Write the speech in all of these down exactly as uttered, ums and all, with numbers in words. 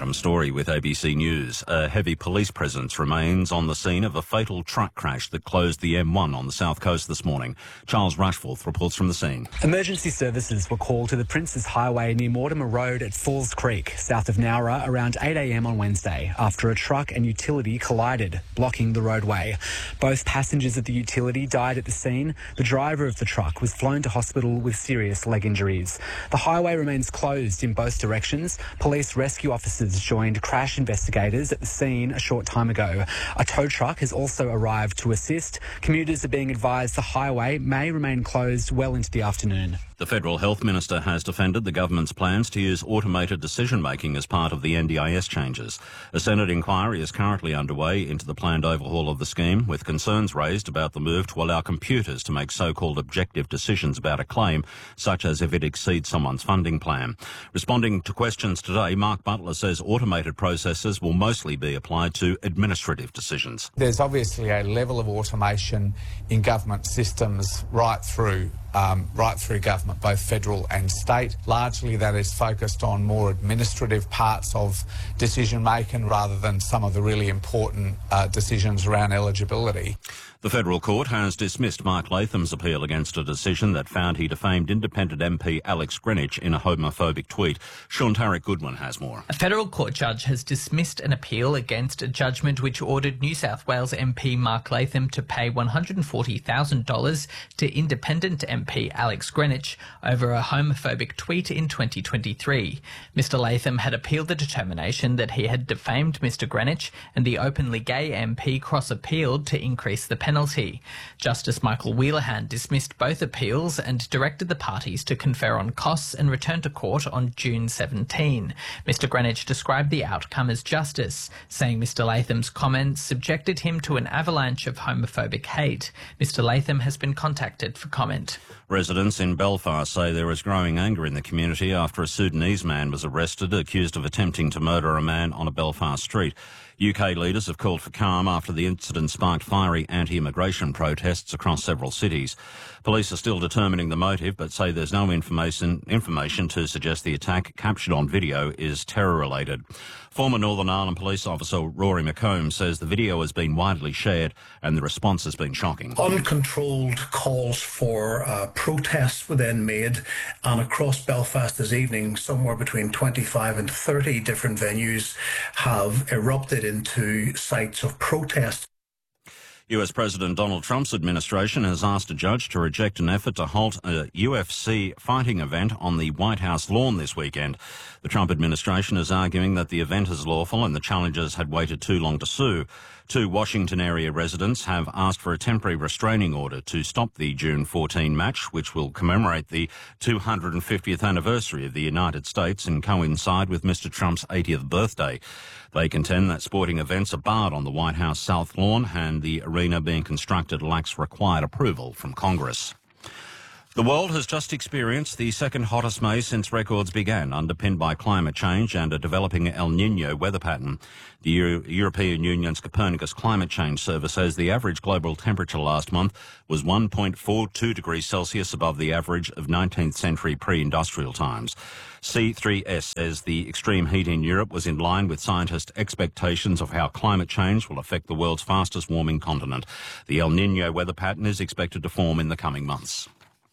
Adam Story with A B C News. A heavy police presence remains on the scene of a fatal truck crash that closed the M one on the south coast this morning. Charles Rushforth reports from the scene. Emergency services were called to the Princes Highway near Mortimer Road at Falls Creek, south of Nowra, around eight a m on Wednesday, after a truck and utility collided, blocking the roadway. Both passengers of the utility died at the scene. The driver of the truck was flown to hospital with serious leg injuries. The highway remains closed in both directions. Police rescue officers joined crash investigators at the scene a short time ago. A tow truck has also arrived to assist. Commuters are being advised the highway may remain closed well into the afternoon. The Federal Health Minister has defended the government's plans to use automated decision-making as part of the N D I S changes. A Senate inquiry is currently underway into the planned overhaul of the scheme, with concerns raised about the move to allow computers to make so-called objective decisions about a claim, such as if it exceeds someone's funding plan. Responding to questions today, Mark Butler says automated processes will mostly be applied to administrative decisions. There's obviously a level of automation in government systems right through Um, right through government, both federal and state. Largely that is focused on more administrative parts of decision-making rather than some of the really important uh, decisions around eligibility. The federal court has dismissed Mark Latham's appeal against a decision that found he defamed independent M P Alex Greenwich in a homophobic tweet. Sean Tarek Goodwin has more. A federal court judge has dismissed an appeal against a judgment which ordered New South Wales M P Mark Latham to pay one hundred forty thousand dollars to independent M P Alex Greenwich over a homophobic tweet in twenty twenty-three. Mister Latham had appealed the determination that he had defamed Mister Greenwich, and the openly gay M P cross-appealed to increase the penalty. Justice Michael Wheelahan dismissed both appeals and directed the parties to confer on costs and return to court on June seventeenth. Mister Greenwich described the outcome as justice, saying Mister Latham's comments subjected him to an avalanche of homophobic hate. Mister Latham has been contacted for comment. Residents in Belfast say there is growing anger in the community after a Sudanese man was arrested accused of attempting to murder a man on a Belfast street. U K leaders have called for calm after the incident sparked fiery anti-immigration protests across several cities. Police are still determining the motive, but say there's no information information to suggest the attack captured on video is terror-related. Former Northern Ireland police officer Rory McComb says the video has been widely shared and the response has been shocking. Uncontrolled calls for uh, protests were then made, and across Belfast this evening, somewhere between twenty-five and thirty different venues have erupted into sites of protest. U S President Donald Trump's administration has asked a judge to reject an effort to halt a U F C fighting event on the White House lawn this weekend. The Trump administration is arguing that the event is lawful and the challengers had waited too long to sue. Two Washington area residents have asked for a temporary restraining order to stop the June fourteenth match, which will commemorate the two hundred fiftieth anniversary of the United States and coincide with Mister Trump's eightieth birthday. They contend that sporting events are barred on the White House South Lawn and the arena being constructed lacks required approval from Congress. The world has just experienced the second hottest May since records began, underpinned by climate change and a developing El Niño weather pattern. The Euro- European Union's Copernicus Climate Change Service says the average global temperature last month was one point four two degrees Celsius above the average of nineteenth century pre-industrial times. C three S says the extreme heat in Europe was in line with scientists' expectations of how climate change will affect the world's fastest warming continent. The El Niño weather pattern is expected to form in the coming months.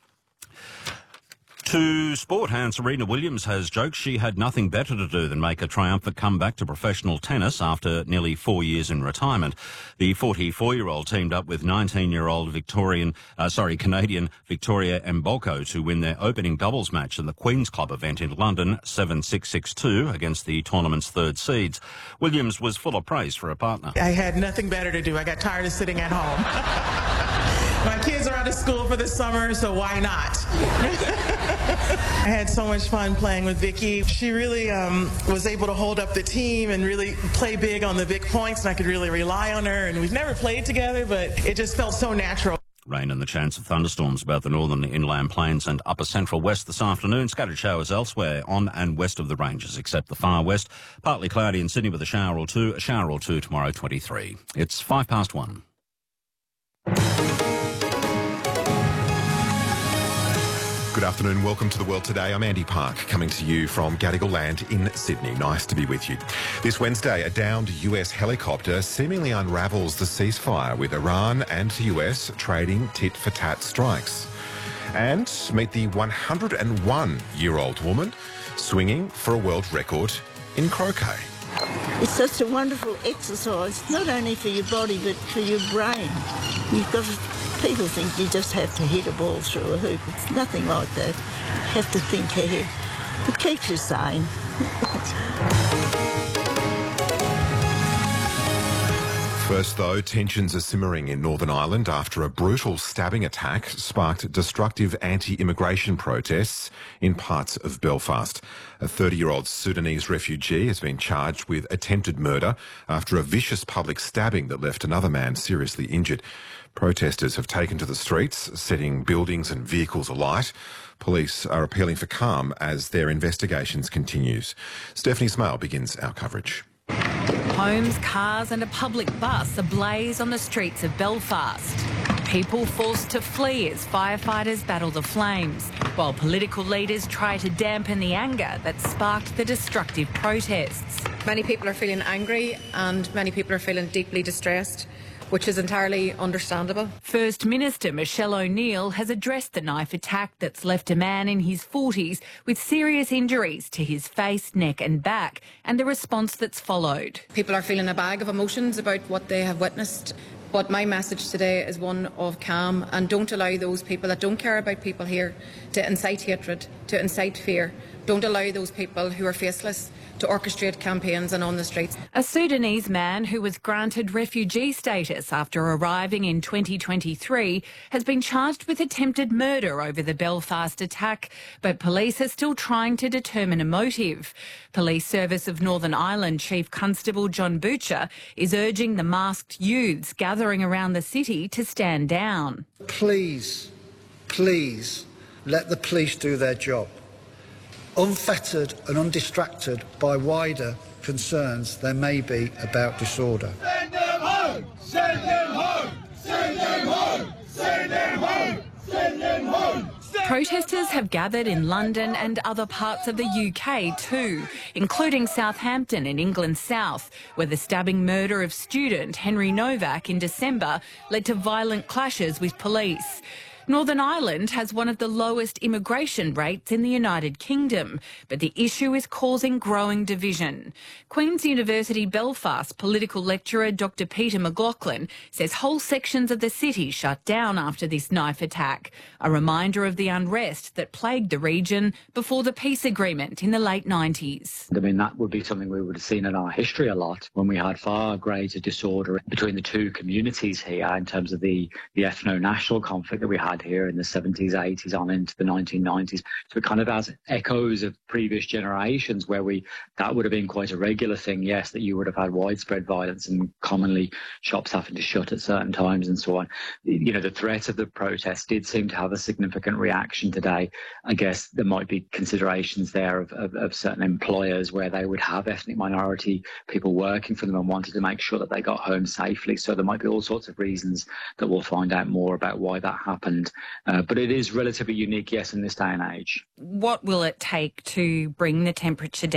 To sport, and Serena Williams has joked she had nothing better to do than make a triumphant comeback to professional tennis after nearly four years in retirement. The forty-four-year-old teamed up with nineteen-year-old Victorian, uh, sorry, Canadian Victoria Mbolko to win their opening doubles match in the Queen's Club event in London, seven six six two, against the tournament's third seeds. Williams was full of praise for her partner. I had nothing better to do. I got tired of sitting at home. My kids are out of school for the summer, so why not? I had so much fun playing with Vicky. She really um, was able to hold up the team and really play big on the big points, and I could really rely on her. And we've never played together, but it just felt so natural. Rain and the chance of thunderstorms about the northern inland plains and upper central west this afternoon. Scattered showers elsewhere on and west of the ranges, except the far west. Partly cloudy in Sydney with a shower or two. A shower or two tomorrow, twenty-three. It's five past one. Good Good afternoon. Welcome to The World Today. I'm Andy Park, coming to you from Gadigal Land in Sydney. Nice to be with you. This Wednesday, a downed U S helicopter seemingly unravels the ceasefire, with Iran and the U S trading tit-for-tat strikes. And meet the one hundred and one-year-old woman swinging for a world record in croquet. It's such a wonderful exercise, not only for your body but for your brain. You've got to, people think you just have to hit a ball through a hoop. It's nothing like that. You have to think ahead. It keeps you sane. First, though, tensions are simmering in Northern Ireland after a brutal stabbing attack sparked destructive anti-immigration protests in parts of Belfast. A thirty-year-old Sudanese refugee has been charged with attempted murder after a vicious public stabbing that left another man seriously injured. Protesters have taken to the streets, setting buildings and vehicles alight. Police are appealing for calm as their investigations continues. Stephanie Smale begins our coverage. Homes, cars and a public bus ablaze on the streets of Belfast. People forced to flee as firefighters battle the flames, while political leaders try to dampen the anger that sparked the destructive protests. Many people are feeling angry and many people are feeling deeply distressed, which is entirely understandable. First Minister Michelle O'Neill has addressed the knife attack that's left a man in his forties with serious injuries to his face, neck and back, and the response that's followed. People are feeling a bag of emotions about what they have witnessed, but my message today is one of calm, and don't allow those people that don't care about people here to incite hatred, to incite fear. Don't allow those people who are faceless to orchestrate campaigns and on the streets. A Sudanese man who was granted refugee status after arriving in twenty twenty-three has been charged with attempted murder over the Belfast attack, but police are still trying to determine a motive. Police Service of Northern Ireland Chief Constable John Butcher is urging the masked youths gathering around the city to stand down. Please, please let the police do their job. Unfettered and undistracted by wider concerns there may be about disorder. Send them home! Send them home! Send them home! Send them home! Send them home! Protesters have gathered in London and other parts of the U K too, including Southampton in England's south, where the stabbing murder of student Henry Novak in December led to violent clashes with police. Northern Ireland has one of the lowest immigration rates in the United Kingdom, but the issue is causing growing division. Queen's University Belfast political lecturer Doctor Peter McLaughlin says whole sections of the city shut down after this knife attack, a reminder of the unrest that plagued the region before the peace agreement in the late nineties. I mean, that would be something we would have seen in our history a lot, when we had far greater disorder between the two communities here in terms of the, the ethno-national conflict that we had here in the seventies, eighties, on into the nineteen nineties. So it kind of has echoes of previous generations where we that would have been quite a regular thing, yes, that you would have had widespread violence and commonly shops having to shut at certain times and so on. You know, the threat of the protest did seem to have a significant reaction today. I guess there might be considerations there of, of, of certain employers where they would have ethnic minority people working for them and wanted to make sure that they got home safely. So there might be all sorts of reasons that we'll find out more about why that happened. Uh, but it is relatively unique, yes, in this day and age. What will it take to bring the temperature down?